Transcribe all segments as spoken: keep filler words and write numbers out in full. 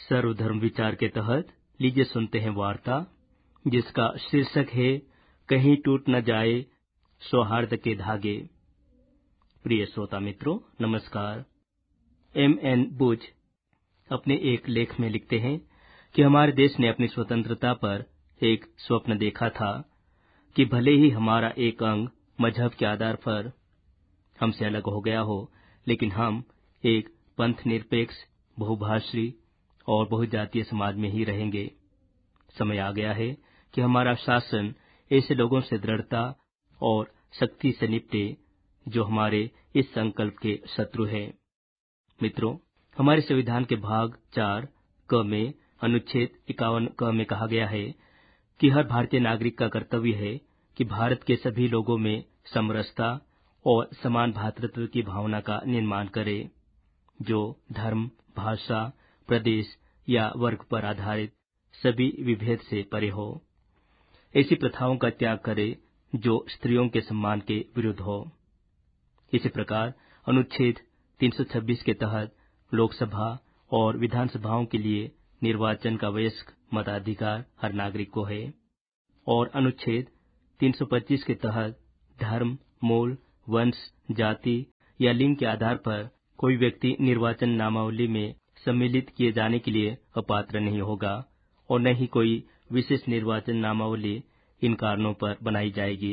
सर्वधर्म विचार के तहत लीजिए सुनते हैं वार्ता जिसका शीर्षक है कहीं टूट न जाए सौहार्द के धागे। प्रिय श्रोता मित्रों, नमस्कार। एम एन बुच अपने एक लेख में लिखते हैं कि हमारे देश ने अपनी स्वतंत्रता पर एक स्वप्न देखा था कि भले ही हमारा एक अंग मजहब के आधार पर हमसे अलग हो गया हो, लेकिन हम एक पंथ निरपेक्ष, बहुभाषी और बहुजातीय समाज में ही रहेंगे। समय आ गया है कि हमारा शासन ऐसे लोगों से दृढ़ता और सख्ती से निपटे जो हमारे इस संकल्प के शत्रु हैं। मित्रों, हमारे संविधान के भाग चार क में अनुच्छेद इक्यावन क में कहा गया है कि हर भारतीय नागरिक का कर्तव्य है कि भारत के सभी लोगों में समरसता और समान भ्रातृत्व की भावना का निर्माण करे, जो धर्म, भाषा, प्रदेश या वर्ग पर आधारित सभी विभेद से परे हो। ऐसी प्रथाओं का त्याग करे जो स्त्रियों के सम्मान के विरुद्ध हो। इसी प्रकार अनुच्छेद तीन सौ छब्बीस के तहत लोकसभा और विधानसभाओं के लिए निर्वाचन का वयस्क मताधिकार हर नागरिक को है और अनुच्छेद तीन सौ पच्चीस के तहत धर्म, मूल, वंश, जाति या लिंग के आधार पर कोई व्यक्ति निर्वाचन नामावली में सम्मिलित किए जाने के लिए अपात्र नहीं होगा और न ही कोई विशेष निर्वाचन नामावली इन कारणों पर बनाई जाएगी।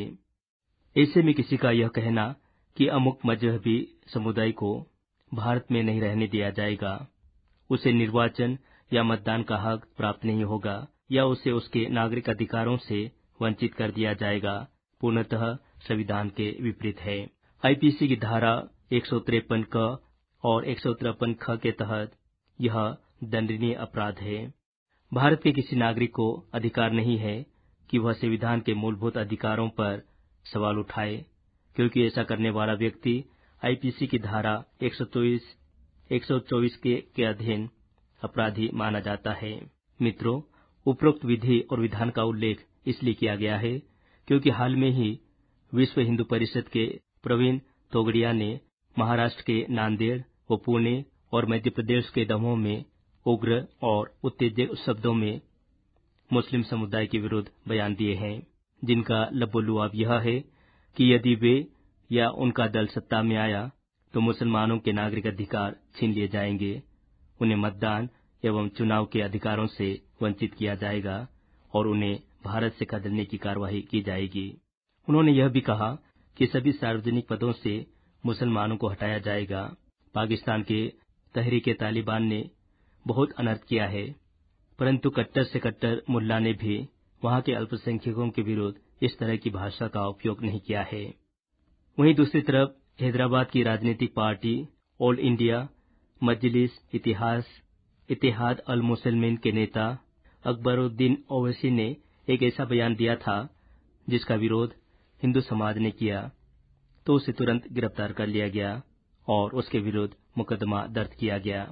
ऐसे में किसी का यह कहना कि अमुक मजहबी समुदाय को भारत में नहीं रहने दिया जाएगा, उसे निर्वाचन या मतदान का हक प्राप्त नहीं होगा या उसे उसके नागरिक अधिकारों से वंचित कर दिया जाएगा, पूर्णतः संविधान के विपरीत है। आईपीसी की धारा एक सौ तिरपन क और एक सौ तिरपन ख के तहत यह दंडनीय अपराध है। भारत के किसी नागरिक को अधिकार नहीं है कि वह संविधान के मूलभूत अधिकारों पर सवाल उठाए, क्योंकि ऐसा करने वाला व्यक्ति आईपीसी की धारा एक सौ चौबीस एक सौ चौबीस के, के अधीन अपराधी माना जाता है। मित्रों, उपरोक्त विधि और विधान का उल्लेख इसलिए किया गया है क्योंकि हाल में ही विश्व हिंदू परिषद के प्रवीण तोगड़िया ने महाराष्ट्र के नांदेड़ व पुणे और मध्य प्रदेश के दमोह में उग्र और उत्तेजक शब्दों में मुस्लिम समुदाय के विरुद्ध बयान दिए हैं, जिनका लबोलुआब यह है कि यदि वे या उनका दल सत्ता में आया तो मुसलमानों के नागरिक अधिकार छीन लिए जाएंगे, उन्हें मतदान एवं चुनाव के अधिकारों से वंचित किया जाएगा और उन्हें भारत से खदेड़ने की कार्रवाई की जाएगी। उन्होंने यह भी कहा कि सभी सार्वजनिक पदों से मुसलमानों को हटाया जाएगा। पाकिस्तान के तहरीके तालिबान ने बहुत अनर्थ किया है, परंतु कट्टर से कट्टर मुल्ला ने भी वहां के अल्पसंख्यकों के विरुद्ध इस तरह की भाषा का उपयोग नहीं किया है। वहीं दूसरी तरफ हैदराबाद की राजनीतिक पार्टी ऑल इंडिया मजलिस इतिहास इत्तेहाद अल मुसलिमीन के नेता अकबरुद्दीन ओवैसी ने एक ऐसा बयान दिया था जिसका विरोध हिंदू समाज ने किया, तो उसे तुरंत गिरफ्तार कर लिया गया और उसके विरुद्ध मुकदमा दर्ज किया गया।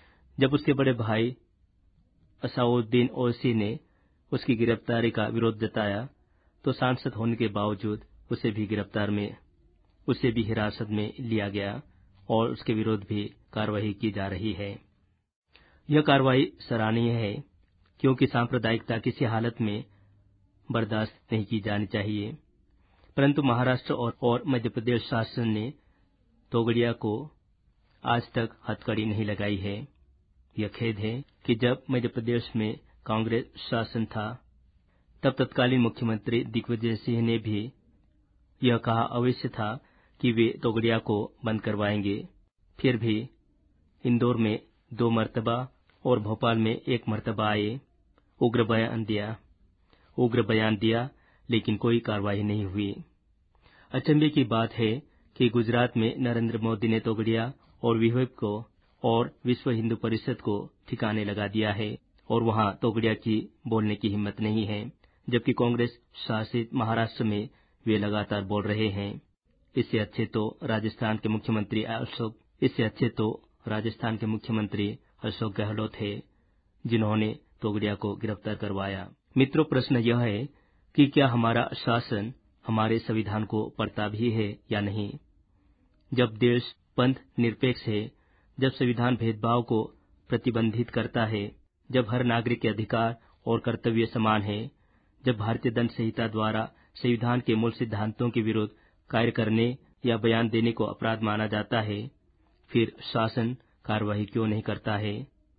जब उसके बड़े भाई असाउद्दीन ओवैसी ने उसकी गिरफ्तारी का विरोध जताया तो सांसद होने के बावजूद उसे भी गिरफ्तार में उसे भी हिरासत में लिया गया और उसके विरुद्ध भी कार्रवाई की जा रही है। यह कार्रवाई सराहनीय है क्योंकि सांप्रदायिकता किसी हालत में बर्दाश्त नहीं की जानी चाहिए, परंतु महाराष्ट्र और, और मध्य प्रदेश शासन ने तोगड़िया को आज तक हथकड़ी नहीं लगाई है। यह खेद है कि जब मध्य प्रदेश में कांग्रेस शासन था तब तत्कालीन मुख्यमंत्री दिग्विजय सिंह ने भी यह कहा अवश्य था कि वे तोगड़िया को बंद करवाएंगे। फिर भी इंदौर में दो मर्तबा और भोपाल में एक मर्तबा आए, उग्र बयान दिया उग्र बयान दिया लेकिन कोई कार्रवाई नहीं हुई। अचंभे की बात है कि गुजरात में नरेंद्र मोदी ने तोगड़िया और विवेक को और विश्व हिंदू परिषद को ठिकाने लगा दिया है और वहां तोगड़िया की बोलने की हिम्मत नहीं है, जबकि कांग्रेस शासित महाराष्ट्र में वे लगातार बोल रहे हैं। इससे अच्छे तो राजस्थान के मुख्यमंत्री अशोक इससे अच्छे तो राजस्थान के मुख्यमंत्री अशोक गहलोत है, जिन्होंने तोगड़िया को गिरफ्तार करवाया। मित्रों, प्रश्न यह है कि क्या हमारा शासन हमारे संविधान को पढ़ता भी है या नहीं। जब देश पंथ निरपेक्ष है, जब संविधान भेदभाव को प्रतिबंधित करता है, जब हर नागरिक के अधिकार और कर्तव्य समान है, जब भारतीय दंड संहिता द्वारा संविधान के मूल सिद्धांतों के विरुद्ध कार्य करने या बयान देने को अपराध माना जाता है, फिर शासन कार्रवाई क्यों नहीं करता है?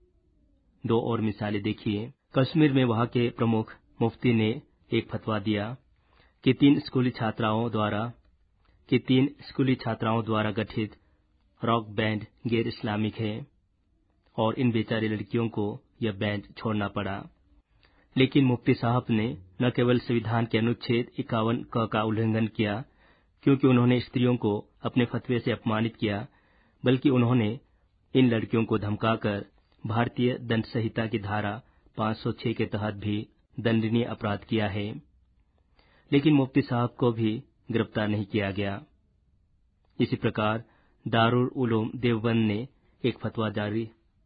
दो और मिसालें देखिए। कश्मीर में वहां के प्रमुख मुफ्ती ने एक फतवा दिया कि तीन स्कूली छात्राओं द्वारा कि तीन स्कूली छात्राओं द्वारा गठित रॉक बैंड गैर इस्लामिक है और इन बेचारी लड़कियों को यह बैंड छोड़ना पड़ा। लेकिन मुफ्ती साहब ने न केवल संविधान के अनुच्छेद इक्यावन क का उल्लंघन किया क्योंकि उन्होंने स्त्रियों को अपने फतवे से अपमानित किया, बल्कि उन्होंने इन लड़कियों को धमकाकर भारतीय दंड संहिता की धारा पाँच सौ छह के तहत भी दंडनीय अपराध किया है। लेकिन मुफ्ती साहब को भी गिरफ्तार नहीं किया गया। इसी प्रकार दारुल उलूम देवबंद ने एक फतवा जारी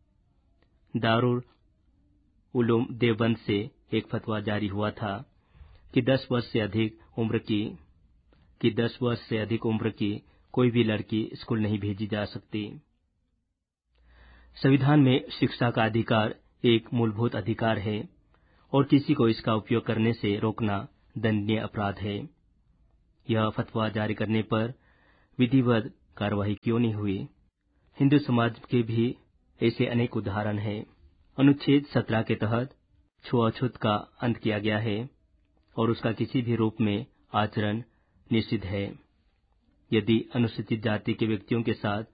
दारुल उलूम देवबंद से एक फतवा जारी हुआ था कि दस वर्ष से अधिक उम्र की कि दस वर्ष से अधिक उम्र की कोई भी लड़की स्कूल नहीं भेजी जा सकती। संविधान में शिक्षा का अधिकार एक मूलभूत अधिकार है और किसी को इसका उपयोग करने से रोकना दंडनीय अपराध है। यह फतवा जारी करने पर विधिवत कार्रवाई क्यों नहीं हुई? हिंदू समाज के भी ऐसे अनेक उदाहरण हैं। अनुच्छेद सत्रह के तहत छुआछूत का अंत किया गया है और उसका किसी भी रूप में आचरण निषिद्ध है। यदि अनुसूचित जाति के व्यक्तियों के साथ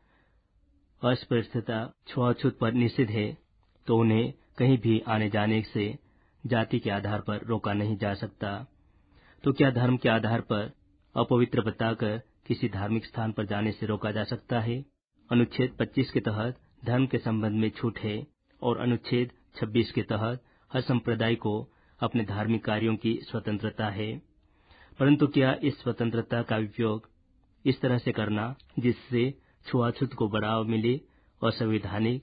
अस्पृश्यता छुआछूत पर निषिद्ध है, तो उन्हें कहीं भी आने जाने से जाति के आधार पर रोका नहीं जा सकता। तो क्या धर्म के आधार पर अपवित्र बताकर किसी धार्मिक स्थान पर जाने से रोका जा सकता है? अनुच्छेद पच्चीस के तहत धर्म के संबंध में छूट है और अनुच्छेद छब्बीस के तहत हर संप्रदाय को अपने धार्मिक कार्यों की स्वतंत्रता है। परंतु क्या इस स्वतंत्रता का उपयोग इस तरह से करना जिससे छुआछूत को बढ़ावा मिले असंवैधानिक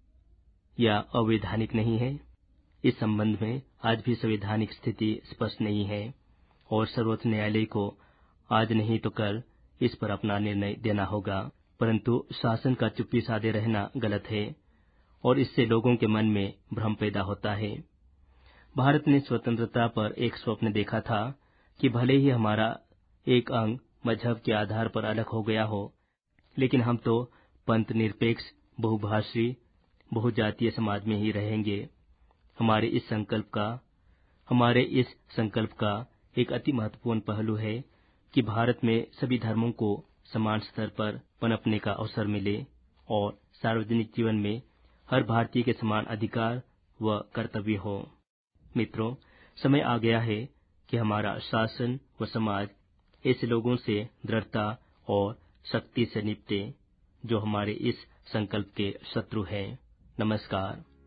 या अवैधानिक नहीं है? इस संबंध में आज भी संवैधानिक स्थिति स्पष्ट नहीं है और सर्वोच्च न्यायालय को आज नहीं तो कल इस पर अपना निर्णय देना होगा। परंतु शासन का चुप्पी साधे रहना गलत है और इससे लोगों के मन में भ्रम पैदा होता है। भारत ने स्वतंत्रता पर एक स्वप्न देखा था कि भले ही हमारा एक अंग मजहब के आधार पर अलग हो गया हो, लेकिन हम तो पंथ निरपेक्ष बहुभाषी बहुजातीय समाज में ही रहेंगे। हमारे इस संकल्प का हमारे इस संकल्प का एक अति महत्वपूर्ण पहलू है कि भारत में सभी धर्मों को समान स्तर पर पनपने का अवसर मिले और सार्वजनिक जीवन में हर भारतीय के समान अधिकार व कर्तव्य हो। मित्रों, समय आ गया है कि हमारा शासन व समाज ऐसे लोगों से दृढ़ता और शक्ति से निपटे जो हमारे इस संकल्प के शत्रु हैं। नमस्कार।